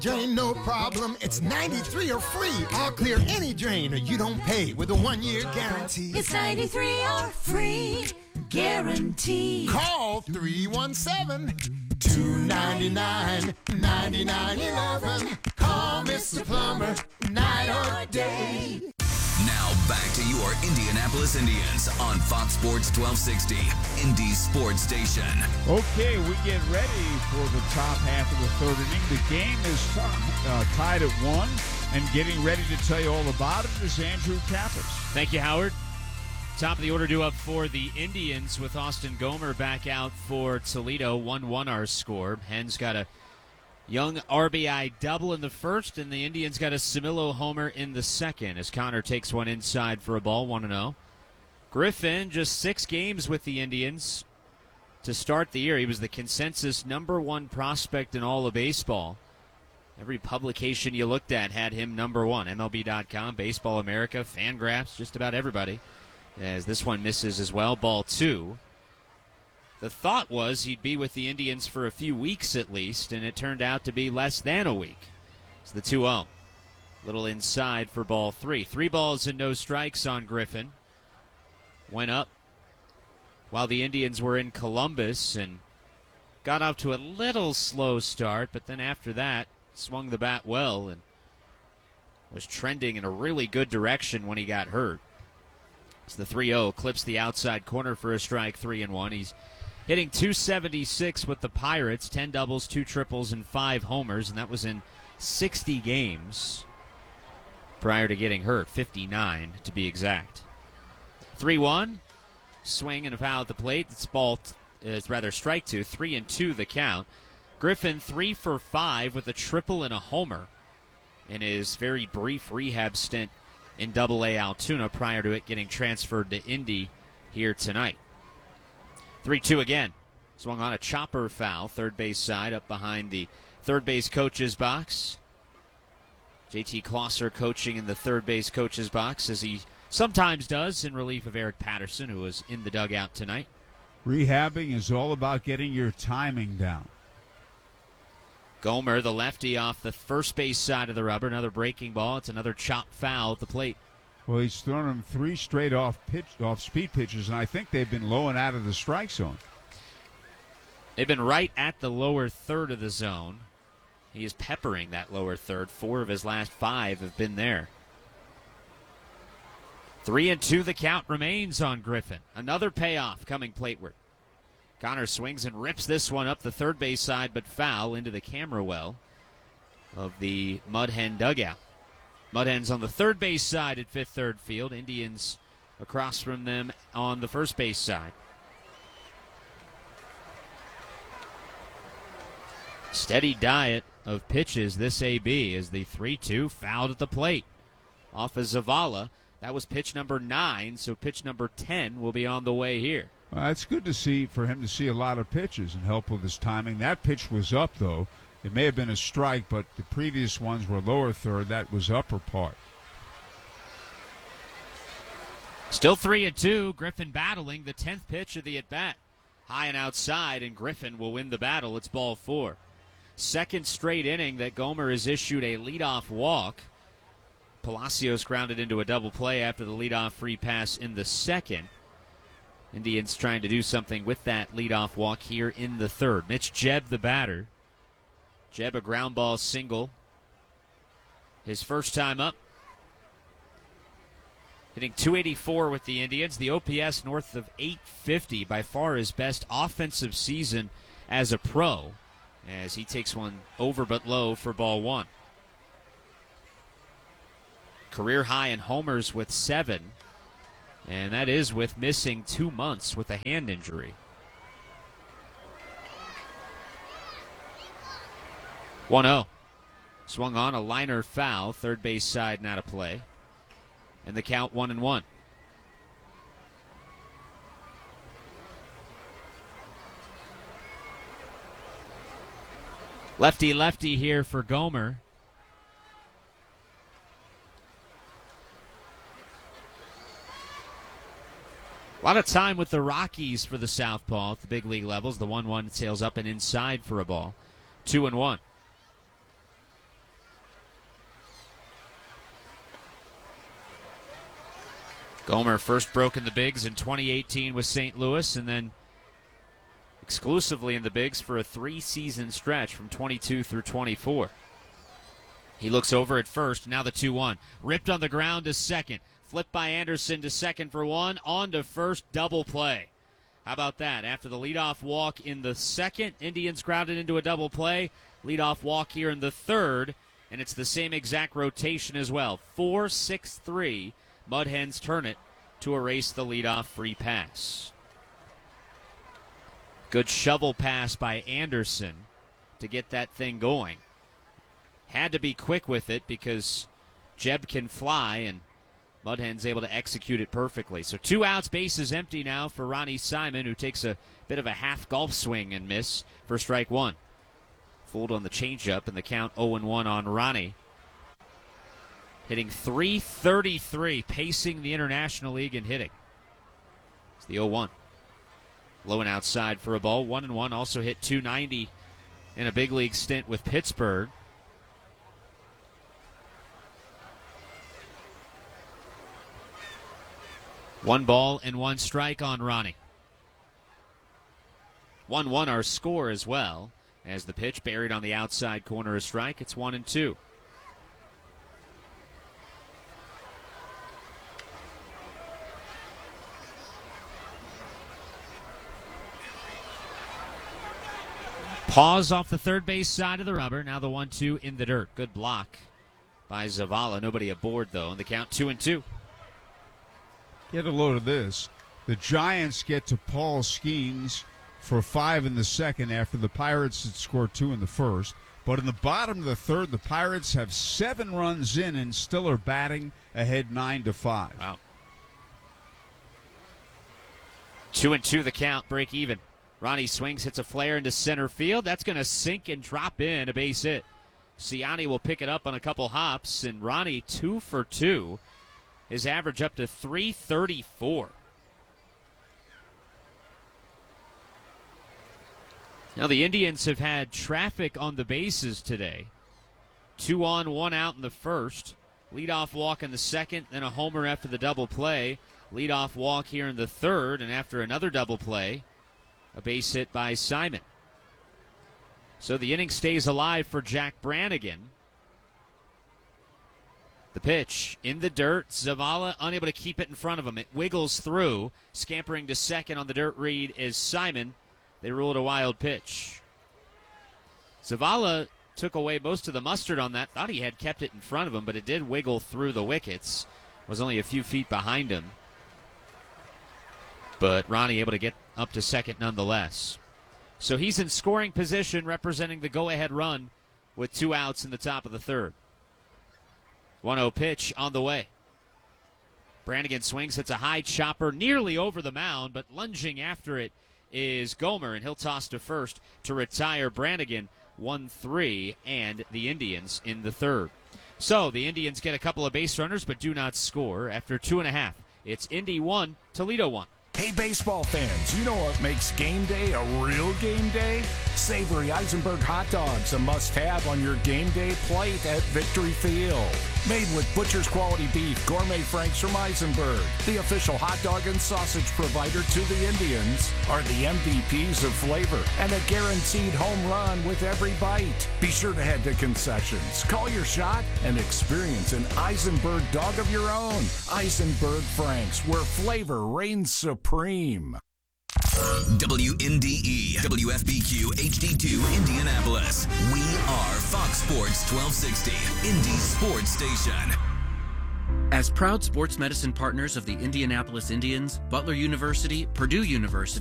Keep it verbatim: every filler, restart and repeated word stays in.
Drain no problem, it's ninety-three or free. All clear any drain or you don't pay with a one-year guarantee. It's ninety-three or free guarantee. Call three one seven, two nine nine, nine nine one one. Call Mister Plumber, night or day. Now back to your Indianapolis Indians on Fox Sports twelve sixty, Indy Sports Station. Okay, we get ready for the top half of the third inning. The game is t- uh, tied at one, and getting ready to tell you all about it is Andrew Kappas. Thank you, Howard. Top of the order due up for the Indians with Austin Gomer back out for Toledo. one one our score. Hens got a young R B I double in the first, and the Indians got a Camilo homer in the second as Connor takes one inside for a ball, one and oh. Griffin, just six games with the Indians to start the year. He was the consensus number one prospect in all of baseball. Every publication you looked at had him number one. M L B dot com, Baseball America, Fangraphs, just about everybody. As this one misses as well, ball two. The thought was he'd be with the Indians for a few weeks at least, and it turned out to be less than a week. It's the two oh. Little inside for ball three. Three balls and no strikes on Griffin. Went up while the Indians were in Columbus and got off to a little slow start, but then after that swung the bat well and was trending in a really good direction when he got hurt. It's the three oh. Clips the outside corner for a strike, three and one. He's hitting two seventy-six with the Pirates, ten doubles, two triples, and five homers, and that was in sixty games prior to getting hurt, fifty-nine to be exact. three one, swing and a foul at the plate. It's ball, t- is rather strike two, three and two the count. Griffin three for five with a triple and a homer in his very brief rehab stint in Double A Altoona prior to it getting transferred to Indy here tonight. three two again. Swung on a chopper foul, third base side, up behind the third base coach's box. J T Closser coaching in the third base coach's box, as he sometimes does in relief of Eric Patterson, who was in the dugout tonight. Rehabbing is all about getting your timing down. Gomer, the lefty, off the first base side of the rubber. Another breaking ball. It's another chop foul at the plate. Well, he's thrown him three straight off pitch, off speed pitches, and I think they've been low and out of the strike zone. They've been right at the lower third of the zone. He is peppering that lower third. Four of his last five have been there. Three and two the count remains on Griffin. Another payoff coming plateward. Connor swings and rips this one up the third base side, but foul into the camera well of the Mud Hen dugout. Mud Hens on the third base side at Fifth Third Field. Indians across from them on the first base side. Steady diet of pitches this A B as the three two fouled at the plate. Off of Zavala. That was pitch number nine, so pitch number ten will be on the way here. Well, it's good to see for him to see a lot of pitches and help with his timing. That pitch was up, though. It may have been a strike, but the previous ones were lower third. That was upper part. Still three and two. Griffin battling the tenth pitch of the at-bat. High and outside, and Griffin will win the battle. It's ball four. Second straight inning that Gomer has issued a leadoff walk. Palacios grounded into a double play after the leadoff free pass in the second. Indians trying to do something with that leadoff walk here in the third. Mitch Jebb, the batter. Jebb, a ground ball single. His first time up. Hitting two eighty-four with the Indians. The O P S north of eight fifty. By far his best offensive season as a pro. As he takes one over but low for ball one. Career high in homers with seven. And that is with missing two months with a hand injury. one oh. Swung on a liner foul. Third base side not a play. And the count one and one. Lefty lefty here for Gomer. A lot of time with the Rockies for the southpaw at the big league levels. The one one sails up and inside for a ball. Two and one. Gomer first broke in the bigs in twenty eighteen with Saint Louis, and then exclusively in the bigs for a three-season stretch from twenty-two through twenty-four. He looks over at first, now the two one. Ripped on the ground to second. Flipped by Anderson to second for one. On to first, double play. How about that? After the leadoff walk in the second, Indians grounded into a double play. Leadoff walk here in the third, and it's the same exact rotation as well. four six three. Mud Hens turn it to erase the leadoff free pass. Good shovel pass by Anderson to get that thing going. Had to be quick with it because Jeb can fly, and Mud Hens able to execute it perfectly. So two outs, bases empty now for Ronnie Simon, who takes a bit of a half golf swing and miss for strike one. Fooled on the changeup, and the count oh and one on Ronnie. Hitting three thirty-three, pacing the International League in hitting. It's the oh one. Low and outside for a ball. one and one, also hit two ninety in a big league stint with Pittsburgh. One ball and one strike on Ronnie. one one our score as well, as the pitch buried on the outside corner a strike. It's one and two. Pause off the third base side of the rubber. Now the one two in the dirt. Good block by Zavala. Nobody aboard, though, and the count two and two. Get a load of this. The Giants get to Paul Skeens for five in the second after the Pirates had scored two in the first. But in the bottom of the third, the Pirates have seven runs in and still are batting ahead nine to five. Wow. Two and two the count, break even. Ronnie swings, hits a flare into center field. That's going to sink and drop in, a base hit. Ciani will pick it up on a couple hops, and Ronnie two for two. His average up to three thirty-four. Now the Indians have had traffic on the bases today. Two on, one out in the first. Leadoff walk in the second, then a homer after the double play. Leadoff walk here in the third, and after another double play, a base hit by Simon. So the inning stays alive for Jack Brannigan. The pitch in the dirt. Zavala unable to keep it in front of him. It wiggles through. Scampering to second on the dirt read is Simon. They ruled a wild pitch. Zavala took away most of the mustard on that. Thought he had kept it in front of him, but it did wiggle through the wickets. Was only a few feet behind him. But Ronnie able to get up to second nonetheless. So he's in scoring position representing the go-ahead run with two outs in the top of the third. one oh pitch on the way. Brannigan swings, hits a high chopper nearly over the mound, but lunging after it is Gomer, and he'll toss to first to retire Brannigan. one three, and the Indians in the third. So the Indians get a couple of base runners but do not score. After two and a half, it's Indy one, Toledo one. Hey, baseball fans, you know what makes game day a real game day? Savory Eisenberg hot dogs, a must-have on your game day plate at Victory Field. Made with butcher's quality beef, gourmet franks from Eisenberg, the official hot dog and sausage provider to the Indians, are the M V Ps of flavor and a guaranteed home run with every bite. Be sure to head to concessions, call your shot, and experience an Eisenberg dog of your own. Eisenberg Franks, where flavor reigns supreme. W N D E, W F B Q H D two Indianapolis. We are Fox Sports twelve sixty, Indy's sports station. As proud sports medicine partners of the Indianapolis Indians, Butler University, Purdue University,